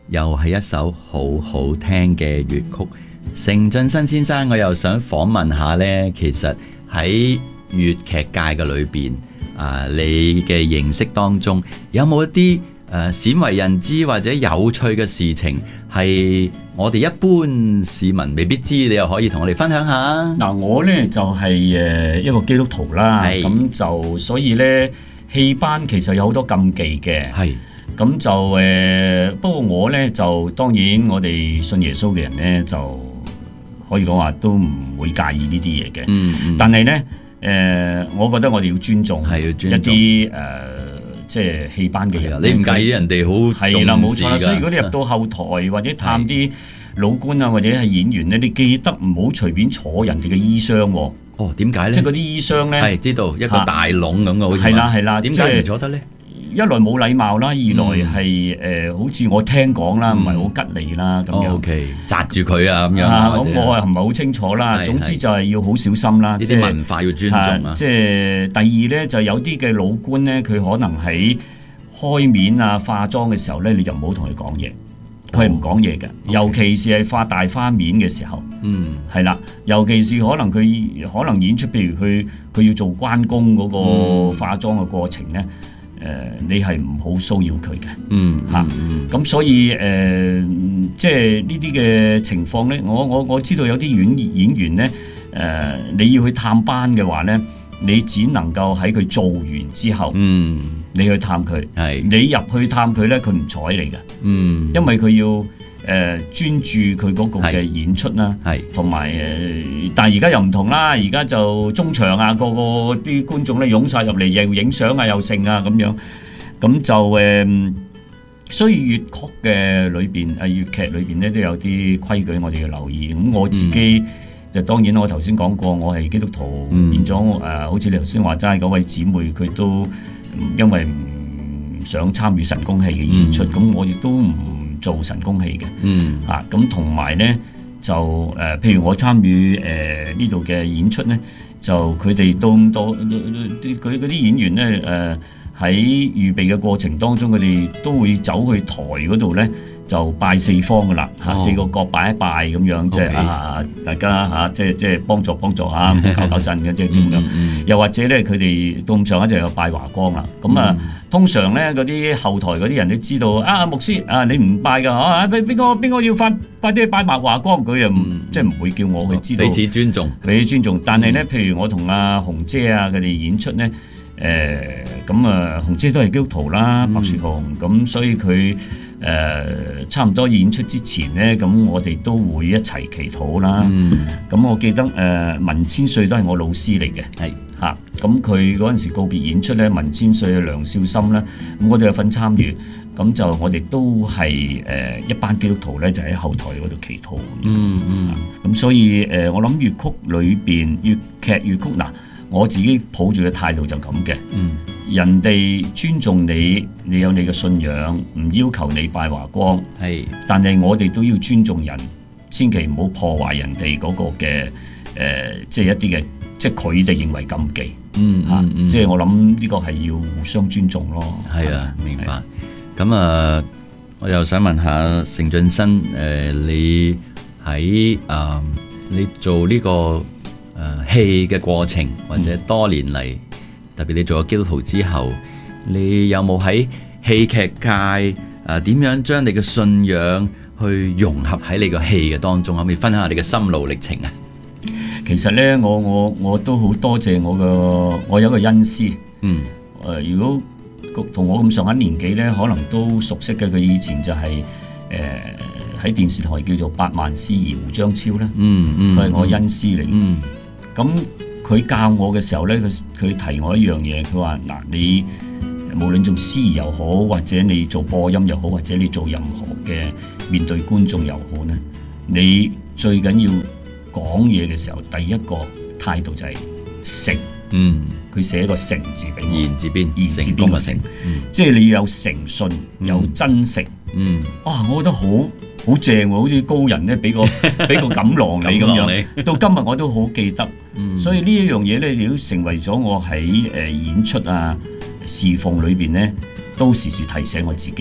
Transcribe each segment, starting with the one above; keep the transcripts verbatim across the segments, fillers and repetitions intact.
又係一首好好聽嘅粵曲。成俊新先生，我又想訪問下呢，其實喺粵劇界嘅裏邊，啊，你嘅認識當中有冇一啲誒鮮為人知或者有趣嘅事情，係我哋一般市民未必知，你又可以同我哋分享下？ 嗱，我呢就係誒一個基督徒啦，咁就所以呢戲班其實有好多禁忌嘅，係咁就誒、呃，不過我呢就當然我哋信耶穌嘅人呢就可以講話都唔會介意呢啲嘢嘅，嗯嗯，但係呢誒、呃，我覺得我哋要尊重係要尊重一啲誒。呃即係戲班嘅人，你唔介意人哋好重視㗎？係啦，冇錯啦。所以如果你入到後台或者探啲老官啊，或者係演員咧，你記得唔好隨便坐人哋嘅衣箱喎。哦，點解咧？即係嗰啲衣箱咧，係知道一個大籠咁嘅，好似係啦係啦。點解唔坐得咧？一來冇禮貌啦，二來係誒，好似我聽講啦，唔係好吉利啦咁樣。O K，擲住佢啊咁樣。咁我係唔係好清楚啦？總之就係要好小心啦。呢啲文化要尊重啊。即係第二咧，就有啲嘅老官咧，佢可能喺開面啊化妝嘅時候咧，你就唔好同佢講嘢。佢係唔講嘢嘅，尤其是係化大花面嘅時候。嗯，係啦，尤其是可能佢可能演出，譬如佢佢要做關公嗰個化妝嘅過程咧。誒、呃，你係唔好騷擾佢嘅，嗯嚇，咁、嗯啊、所以誒、呃，即係呢啲嘅情況咧，我我我知道有啲演演員咧，誒、呃，你要去探班嘅話咧，你只能夠喺佢做完之後，嗯，你去探佢，係，你入去探佢咧，佢唔睬你嘅，嗯，因為佢要。誒、呃、專注佢嗰個嘅演出啦，係同埋誒，但係而家又唔同啦，而家就中場啊，個個啲觀眾咧湧晒入嚟，又影相啊，又剩啊咁樣，咁就誒、呃，所以粵曲嘅裏邊啊，粵劇裏邊咧都有啲規矩，我哋要留意。咁我自己、嗯、就當然我頭先講過，我係基督徒，嗯、變咗誒、呃，好似你頭先話齋嗰位姊妹，佢都因為唔想參與神功戲嘅演出，咁、嗯、我亦都唔做神功戲嘅，嗯啊，咁同埋咧就誒、呃，譬如我參與誒呢度嘅演出咧，就佢哋都多啲佢嗰啲演員咧誒喺預備嘅過程當中，佢哋都會走去台嗰度咧，就拜四方噶啦嚇，四個角拜一拜咁樣，即係啊大家嚇，即係即係幫助幫助嚇，搞搞震嘅即係咁樣。又或者咧，佢哋到咁上下就有拜華光啦。咁啊，通常咧嗰啲後台嗰啲人都知道啊，牧師啊，你唔拜㗎啊，邊邊個邊個要快快啲去拜埋華光，佢又唔即係唔會叫我去知道。彼此尊重，彼此尊重。但係咧，譬如我同阿紅姐啊佢哋演出咧。誒咁啊，紅姐都係基督徒啦，白雪紅咁，所以佢誒、呃、差唔多演出之前咧，咁我哋都會一齊祈禱啦。咁、嗯、我記得誒、呃、文千歲都係我老師嚟嘅，係嚇。咁佢嗰陣時告別演出咧，文千歲、梁少森咧，咁我哋有份參與。咁就我哋都係誒、呃、一班基督徒咧，就喺後台嗰度祈禱。嗯嗯。咁所以誒、呃，我諗粵曲裏邊粵劇粵曲嗱。我自己抱住嘅態度就咁嘅，嗯、人哋尊重你，你有你嘅信仰，唔要求你拜華光，係，但係我哋都要尊重人，千祈唔好破壞人哋嗰個嘅誒、呃，即係一啲嘅，即係佢哋認為禁忌，嗯嚇，嗯嗯、即係我諗呢個係要互相尊重咯。係啊，明白。咁啊，我又想問下成俊新，誒、呃，你喺啊、呃，你做呢、這個。誒戲嘅過程，或者多年嚟，嗯、特別你做咗基督徒之後，你有冇喺戲劇界誒點、呃、樣將你嘅信仰去融合喺你個戲嘅當中？可唔可以分享下你嘅心路歷程啊？其實咧，我我我都好多謝我個，我有一個恩師。嗯。誒、呃，如果同我咁上下年紀咧，可能都熟悉嘅。佢以前就係、是、誒。呃喺電視台叫做百萬司儀胡章超咧，嗯嗯，佢係我恩師嚟。嗯，咁佢教我嘅時候咧，佢佢提我一樣嘢，佢話嗱，你無論做司儀又好，或者你做播音又好，或者你做任何嘅面對觀眾又好咧，你最緊要講嘢嘅時候，第一個態度就係誠。嗯，佢寫一個誠字俾我，言字邊，言字邊個誠，嗯、即係你要有誠信，有真誠。嗯，哇，我覺得好。好正喎，好似高人咧，俾個俾個錦囊你咁樣。到今日我都好記得，嗯、所以呢一樣嘢咧，亦都成為咗我喺誒演出啊、侍奉裏邊咧，都時時提醒我自己嘅。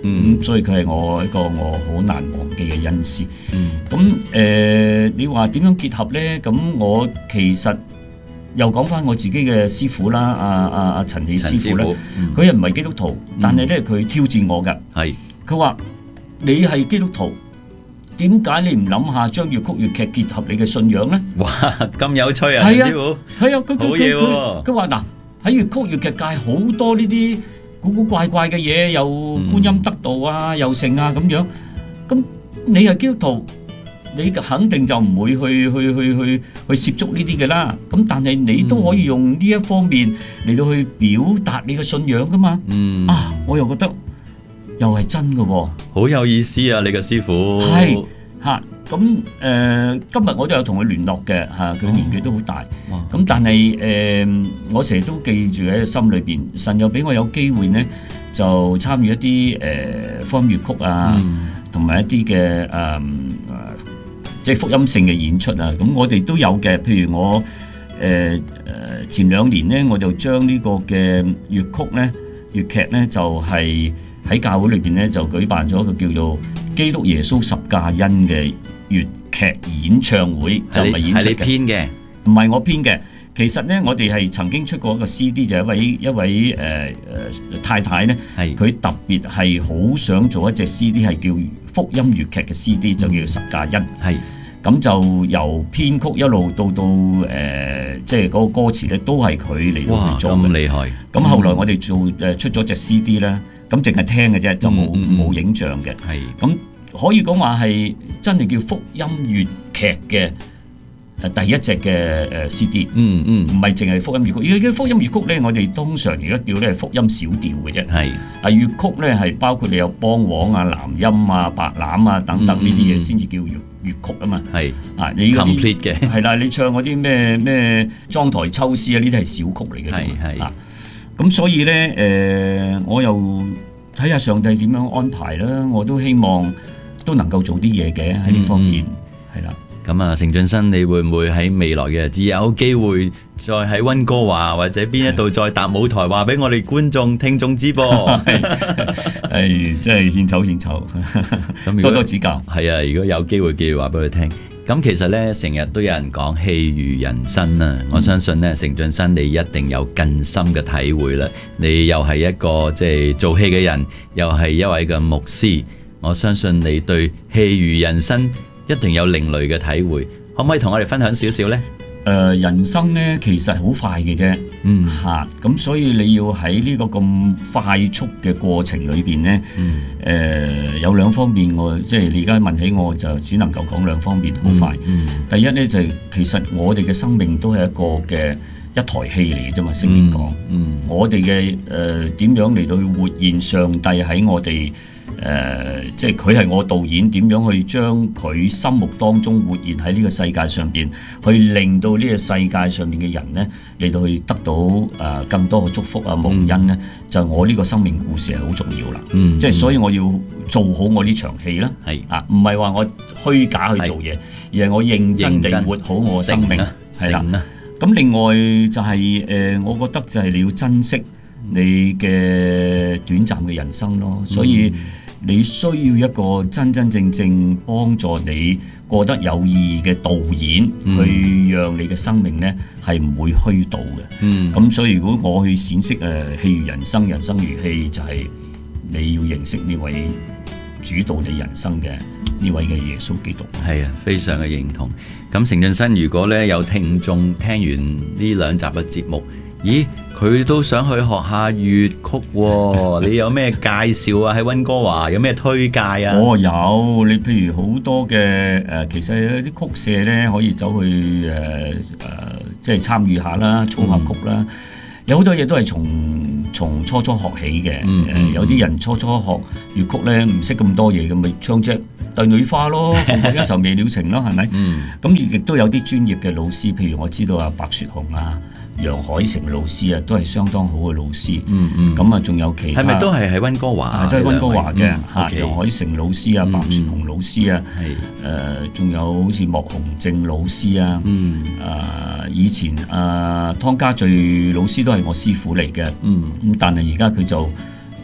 嗯嗯、所以佢係我一個我好難忘記嘅恩師。咁誒、 嗯呃，你話點樣結合咧？咁我其實又講翻我自己嘅師傅啦，阿阿阿陳喜師傅咧，佢又唔係基督徒，嗯、但係咧佢挑戰我㗎。係佢話你係基督徒，點解你唔諗下將粵曲粵劇結合你嘅信仰咧？哇， 咁有趣啊！陳師傅係啊，佢佢佢佢佢話嗱，喺粵曲粵劇界好多呢啲古古怪怪嘅嘢，又觀音得道啊，又成啊咁樣。咁你係基督徒，你肯定就唔會去去去去去涉足呢啲嘅啦。咁但係你都可以用呢一方面嚟到去表達你嘅信仰噶嘛。嗯啊，我又覺得又係真嘅喎， 好有意思啊！你嘅師傅係嚇。咁誒、呃，今日我都有同佢聯絡嘅嚇，佢、啊、年紀都好大。咁、哦、但係誒、呃，我成日都記住喺心裏邊，神又俾我有機會呢，就參與一啲誒福音粵曲啊，同埋、嗯、一啲嘅誒即係福音性嘅演出啊。咁我哋都有嘅，譬如我誒誒、呃、前兩年呢，我就將呢個嘅粵曲呢、粵劇呢，就係、是、喺教會裏邊呢，就舉辦咗一個叫做基督耶穌十架恩嘅粵劇演唱會，就唔係演出嘅。係你編嘅，唔係我編嘅。其實咧，我哋係曾經出過一個 C D，就係一位一位誒誒、呃、太太咧，佢是特別係好想做一隻 C D，係叫福音粵劇嘅 C D，就叫十架恩。係咁、嗯、就由編曲一路到到誒、呃，即係嗰個歌詞咧，都係佢嚟到去做嘅。哇，咁厲害！咁後來我哋做誒出咗隻 C D 咧，咁淨係聽嘅啫，就冇冇、嗯、影像嘅。係咁、嗯。可以講話係真係叫福音粵劇嘅誒第一隻嘅誒 C D，嗯嗯，唔係淨係福音粵曲。而家福音粵曲咧，我哋通常而家叫咧係福音小調嘅啫。係啊，粵曲咧係包括你有梆黃啊、南音啊、白欖啊等等呢啲嘢，先至叫粵粵曲啊嘛。係啊，你 complete 嘅係啦，你唱嗰啲咩咩妝台秋思啊，呢啲係小曲嚟嘅。係係啊，咁所以咧誒、呃，我又睇下上帝點樣安排啦。我都希望都能夠做啲嘢嘅喺呢方面，係啦、嗯。咁啊，成俊生，你會唔會喺未來嘅日子有機會再喺溫哥華或者邊一度再搭舞台，話俾我哋觀眾聽眾知噃？係，真係獻醜獻醜，多多指教。係啊，如果有機會，記住話俾佢聽。咁其實呢，成日都有人講戲如人生啊！嗯、我相信呢，成俊生你一定有更深嘅體會啦。你又係一個即係做戲嘅人，又係一位嘅牧師。我相信你對戲如人生一定有另類嘅體會，可唔可以同我哋分享少少呢？誒、呃，人生呢其實好快嘅啫，嗯嚇，咁、啊、所以你要喺呢個咁快速嘅過程裏邊呢，誒、嗯呃、有兩方面我，我即係你而家問起我就只能夠講兩方面好快。嗯嗯、第一呢，就係、其實我哋嘅生命都係一個嘅一台戲嚟嘅啫嘛，聖經講，嗯嗯、我哋嘅誒點樣嚟到活現上帝喺我哋。誒、呃，即係佢係我導演，點樣去將佢心目當中活現喺呢個世界上邊，去令到呢個世界上面嘅人呢嚟到去得到誒、呃、更多嘅祝福啊、蒙恩呢，嗯、就我呢個生命故事係好重要啦。嗯、即係所以我要做好我呢場戲啦。係是啊，唔係話我虛假去做嘢，是而係我認真地活好我嘅生命。係啦。咁另外就係、是、誒、呃，我覺得就係你要珍惜你嘅短暫嘅人生咯。所以。嗯你需要一個真真正正幫助你過得有意義嘅導演，嗯、去讓你嘅生命呢係唔會虛度嘅。咁、嗯、所以如果我去闡釋誒戲如人生，人生如戲，就係、是、你要認識呢位主導你人生嘅呢位嘅耶穌基督。係啊，非常嘅認同。咁成俊生，如果咧有聽眾聽完呢兩集嘅節目，咦？佢都想去學下粵曲喎，你有咩介紹啊？喺溫哥華有咩推介啊？哦，有，你譬如好多嘅誒、呃，其實有啲曲社咧可以走去誒誒、呃呃，即係參與下啦，操下曲啦。嗯、有好多嘢都係從從初初學起嘅。嗯嗯呃、有啲人初初學粵曲咧唔識咁多嘢嘅，咪唱隻帝女花咯，一首未了情咯，係咪？咁亦都有啲專業嘅老師，譬如我知道啊，白雪紅啊。楊海成老師啊，都係相當好嘅老師。嗯嗯，咁啊，仲有其他係咪都係喺溫哥華？都係溫哥華嘅嚇。楊海成老師啊，白雪紅老師啊，係誒，仲有好似莫鴻正老師啊。嗯。誒，以前誒湯家聚老師都係我師傅嚟嘅。嗯。咁但係而家佢就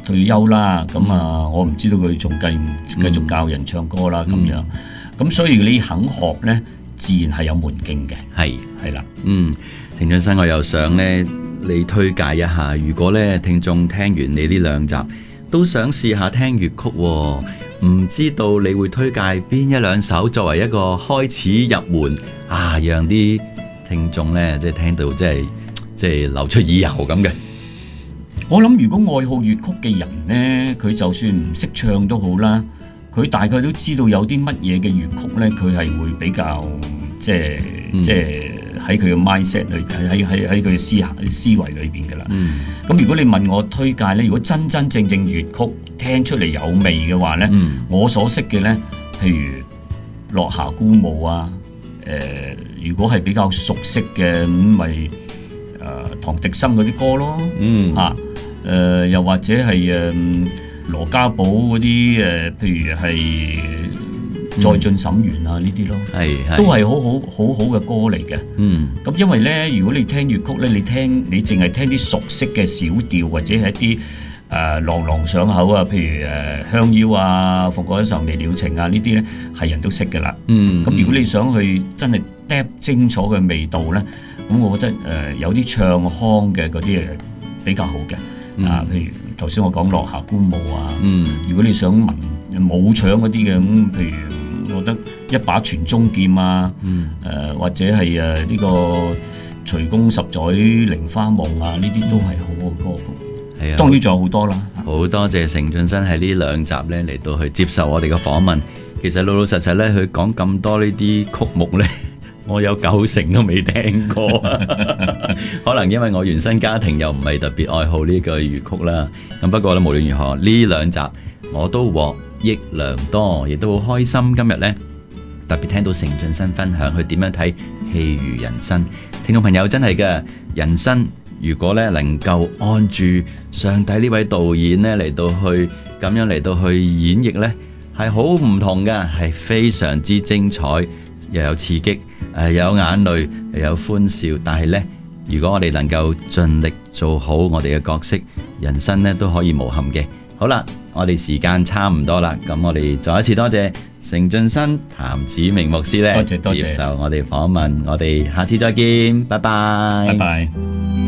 退休啦，咁啊，我唔知道佢仲繼唔繼續教人唱歌啦咁樣。咁、嗯、所以你肯學咧，自然係有門徑嘅。係係啦， 嗯，程俊生，我又想咧，你推介一下，如果咧聽眾聽完你呢兩集都想試下聽粵曲喎，唔知道你會推介邊一兩首作為一個開始入門啊，讓啲聽眾咧即係聽到即係即係流出耳油咁嘅。 我諗如果愛好粵曲嘅人呢，佢就算唔識唱都好啦，佢大概都知道有啲乜嘢嘅粵曲呢，佢係會比較即係、嗯、即係喺佢嘅 mindset 裏，喺喺喺佢嘅思考思維裏邊噶啦。咁、嗯、如果你問我推介呢，如果真真正正粵曲聽出嚟有味嘅話呢，嗯、我所識嘅呢，譬如落霞孤鶩啊，誒、呃，如果係比較熟悉嘅咁咪誒唐滌生嗰啲歌咯，嗯啊。誒、呃、又或者係誒羅家寶嗰啲誒，譬如係再進審員啊呢啲咯，係都係好好好好嘅歌嚟嘅。嗯，咁因為咧，如果你聽粵曲咧，你聽你淨係聽啲熟悉嘅小調或者係一啲誒、呃、朗朗上口啊，譬如誒、呃、香腰啊、鳳閣恩仇未了情啊呢啲咧，係人都識㗎啦。嗯，咁如果你想去真係 depth 清楚嘅味道咧，咁我覺得誒、呃、有啲唱腔嘅嗰啲誒比較好嘅。啊，譬如頭先我講落霞孤鶩啊，嗯、如果你想聞武唱嗰啲嘅咁，譬如我覺得一把傳中劍啊，誒、嗯呃、或者係誒呢個隨宮十載菱花夢啊，呢啲都係好嘅歌曲。係啊，當然仲有好多啦。 好多謝程俊生喺呢兩集咧嚟到去接受我哋嘅訪問。其實老老實實咧，佢講咁多呢啲曲目咧，我有九成都未聽過，可能因為我原生家庭又唔係特別愛好呢個粵曲啦。咁不過咧，無論如何呢兩集我都獲益良多，亦都好開心。今日呢，特別聽到程俊生分享佢點樣睇戲如人生。聽眾朋友真係嘅人生，如果咧能夠按住上帝呢位導演咧嚟到去咁樣嚟到去演繹呢，係好唔同嘅，係非常之精彩，又有刺激。誒，有眼淚又有歡笑，但係呢，如果我哋能夠盡力做好我哋嘅角色，人生呢都可以無憾嘅。好啦，我哋時間差唔多啦，咁我哋再一次多謝程俊生譚子明牧師呢， 多謝多謝， 接受我哋訪問，我哋下次再見，拜拜， 拜拜。